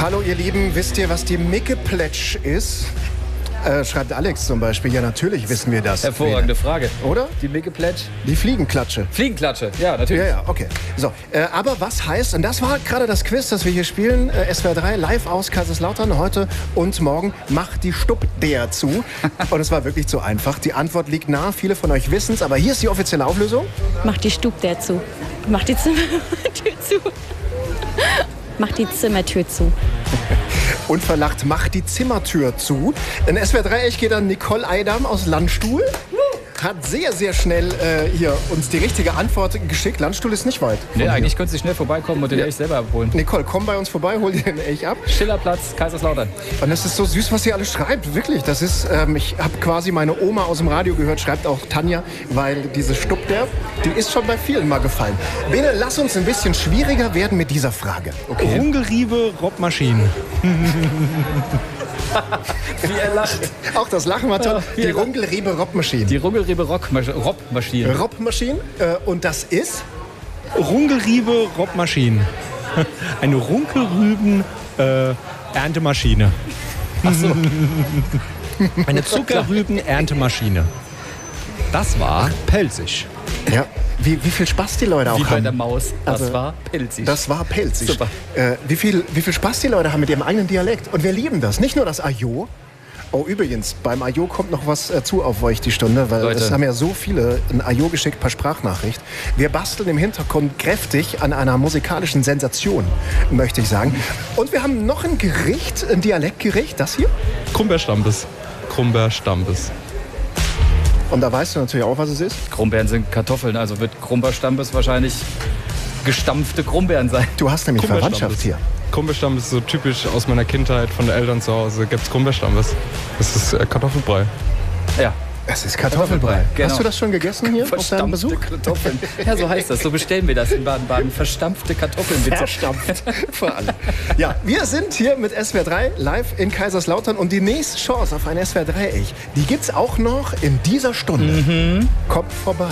Hallo ihr Lieben, wisst ihr, was die Mickeplätsch ist? Schreibt Alex zum Beispiel. Ja, natürlich wissen wir das. Hervorragende Frage. Oder? Die Mickeplätsch. Die Fliegenklatsche. Fliegenklatsche, ja, natürlich. Ja, okay. So, aber was heißt, und das war gerade das Quiz, das wir hier spielen, SWR 3 live aus Kaiserslautern heute und morgen, macht die Stupp der zu. Und es war wirklich zu einfach. Die Antwort liegt nah, viele von euch wissen es, aber hier ist die offizielle Auflösung. Macht die Stupp der zu. Macht die Zimmertür zu. Macht die Zimmertür zu. Unverlacht, macht die Zimmertür zu. In SWR 3 Echt geht dann Nicole Eidam aus Landstuhl. Hat sehr, sehr schnell hier uns die richtige Antwort geschickt. Landstuhl ist nicht weit. Nee, eigentlich könntest du schnell vorbeikommen und den Elch selber abholen. Nicole, komm bei uns vorbei, hol dir den Elch ab. Schillerplatz, Kaiserslautern. Und es ist so süß, was ihr alles schreibt. Wirklich, das ist, ich habe quasi meine Oma aus dem Radio gehört, schreibt auch Tanja, weil diese Stupp der, die ist schon bei vielen mal gefallen. Bene, lass uns ein bisschen schwieriger werden mit dieser Frage. Okay. Rungelriebe, Robbmaschinen. Wie er lacht. Auch das Lachen war toll. Die Rungelriebe-Robbmaschine. Die Rungelriebe Robbmaschine. Robbmaschine. Und das ist? Rungelriebe, Robbmaschinen. Eine Runkelrüben Erntemaschine. Ach so. Eine Zuckerrüben-Erntemaschine. Das war pelzig. Ja. Wie viel Spaß die Leute auch Wie haben. bei der Maus. Das Also, war pelzig. Das war pelzig. Super. Wie viel Spaß die Leute haben mit ihrem eigenen Dialekt. Und wir lieben das. Nicht nur das Ajo. Oh, übrigens, beim Ajo kommt noch was zu auf euch die Stunde, weil Leute. es haben ja so viele ein Ajo geschickt per Sprachnachricht. Wir basteln im Hintergrund kräftig an einer musikalischen Sensation, möchte ich sagen. Und wir haben noch ein Gericht, ein Dialektgericht, das hier. Krummbeerstampes. Krummbeerstampes. Und da weißt du natürlich auch, was es ist. Krummbeeren sind Kartoffeln, also wird Krumperstampes wahrscheinlich gestampfte Krummbeeren sein. Du hast nämlich Verwandtschaft hier. Krummbeerstampes ist so typisch aus meiner Kindheit, von den Eltern zu Hause. Gibt's Krummbeerstampes. Das ist Kartoffelbrei. Ja. Es ist Kartoffelbrei. Genau. Hast du das schon gegessen hier auf deinem Besuch? Verstampfte Kartoffeln. Ja, so heißt das. So bestellen wir das in Baden-Baden. Verstampfte Kartoffeln, bitte. Verstampft. Vor allem. Ja, wir sind hier mit SWR 3 live in Kaiserslautern und die nächste Chance auf ein SWR 3 Echt, die gibt's auch noch in dieser Stunde. Kommt vorbei.